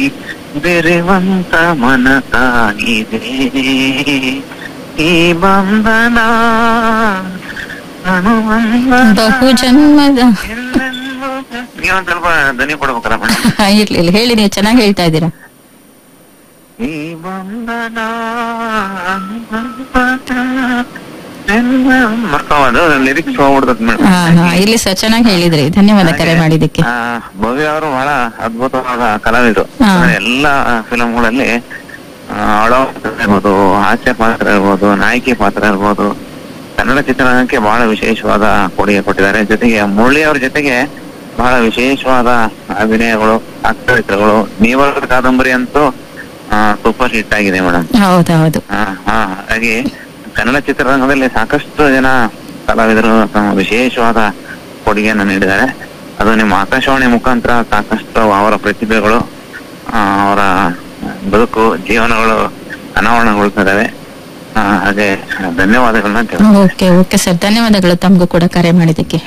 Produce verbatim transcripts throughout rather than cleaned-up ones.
ಬೆರೆವಂತ ಮನಸಾಗಿದೆ ಈ ಬಂಧನ ಬಹು ಜನ್ಮದ ನೀವೊಂದ್ ಸ್ವಲ್ಪ ಧ್ವನಿ ಕೊಡ್ಬೇಕಲ್ಲ ಮೇಡಮ್. ಇರ್ಲಿ ಇರ್ಲಿ, ಹೇಳಿ, ನೀವು ಚೆನ್ನಾಗಿ ಹೇಳ್ತಾ ಇದ್ದೀರಾ. ಈ ಬಂಧನ ಮರ್ಕೋದು ಲಿರಿಕ್ಸ್ ಹೋಗ್ಬಿಡ್ತದ ಮೇಡಮ್. ಹಾ ಹಾ ಇಲ್ಲಿ ಸರ್ ಚೆನ್ನಾಗಿ ಹೇಳಿದ್ರಿ, ಧನ್ಯವಾದ ಕರೆ ಮಾಡಿದ್ದಕ್ಕೆ. ಭವ್ಯ ಅವರು ಬಹಳ ಅದ್ಭುತವಾದ ಕಲಾವಿದರು. ಹಾ. ಎಲ್ಲಾ ಫಿಲಂಗಳಲ್ಲಿ ಅಳೋ ಪಾತ್ರ ಇರ್ಬೋದು, ಹಾಸ್ಯ ಪಾತ್ರ ಇರ್ಬೋದು, ನಾಯಕಿ ಪಾತ್ರ ಇರ್ಬೋದು, ಕನ್ನಡ ಚಿತ್ರರಂಗಕ್ಕೆ ಬಹಳ ವಿಶೇಷವಾದ ಕೊಡುಗೆ ಕೊಟ್ಟಿದ್ದಾರೆ. ಜೊತೆಗೆ ಮುರಳಿ ಅವ್ರ ಜೊತೆಗೆ ಬಹಳ ವಿಶೇಷವಾದ ಅಭಿನಯಗಳು, ಅಕ್ಷರಿತ್ರಗಳು. ನೀವರ ಕಾದಂಬರಿ ಅಂತೂ ಸೂಪರ್ ಹಿಟ್ ಆಗಿದೆ ಮೇಡಮ್. ಹೌದೌದು. ಹಾ ಹಾ ಹಾಗಾಗಿ ಕನ್ನಡ ಚಿತ್ರರಂಗದಲ್ಲಿ ಸಾಕಷ್ಟು ಜನ ಕಲಾವಿದರು ತಮ್ಮ ವಿಶೇಷವಾದ ಕೊಡುಗೆಯನ್ನು ನೀಡಿದ್ದಾರೆ. ಅದು ನಿಮ್ಮ ಆಕಾಶವಾಣಿ ಮುಖಾಂತರ ಸಾಕಷ್ಟು ಅವರ ಪ್ರತಿಭೆಗಳು, ಅವರ ಬದುಕು, ಜೀವನಗಳು ಅನಾವರಣಗೊಳ್ತಿದ್ದಾವೆ. ಹಾಗೆ ಧನ್ಯವಾದಗಳನ್ನ. ಓಕೆ ಓಕೆ ಸರ್, ಧನ್ಯವಾದಗಳು ತಮಗೂ ಕೂಡ ಕರೆ ಮಾಡಿದ್ದಕ್ಕೆ.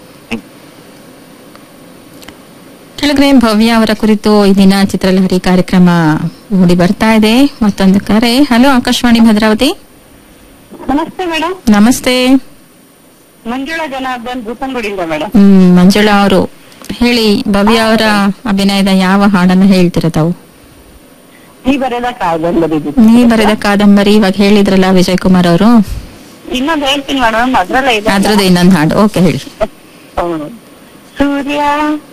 ಕೆಳಗಡೆ ಭವ್ಯ ಅವರ ಕುರಿತು ಈ ದಿನ ಚಿತ್ರಲಹರಿ ಕಾರ್ಯಕ್ರಮ ಮೂಡಿ ಬರ್ತಾ ಇದೆ. ಮತ್ತೊಂದು ಕರೆ. ಹಲೋ, ಆಕಾಶವಾಣಿ ಭದ್ರಾವತಿ. ನಮಸ್ತೆ ಮೇಡಮ್. ನಮಸ್ತೆ. ಮಂಜುಳಾ ಜನಾರ್ದನ್ ಭೂತಂಗುಡಿಯಿಂದ ಮೇಡಮ್. ಹ್ಮ್ ಮಂಜುಳಾ ಅವರು ಹೇಳಿ, ಭವ್ಯ ಅವರ ಅಭಿನಯದ ಯಾವ ಹಾಡನ್ನು ಹೇಳ್ತೀರ ತಾವು? ನೀ ಬರೆದ ಕಾದಂಬರಿ. ನೀ ಬರೆದ ಕಾದಂಬರಿ ಇವಾಗ ಹೇಳಿದ್ರಲ್ಲ ವಿಜಯ್ ಕುಮಾರ್ ಅವರು. ಇನ್ನೊಂದು ಹೇಳ್ತೀನಿ ಮೇಡಮ್, ಅದ್ರಲ್ಲ ಇದೆ ಅದ್ರದ್ದು ಇನ್ನೊಂದು ಹಾಡು. ಓಕೆ, ಹೇಳಿ. ಸೂರ್ಯ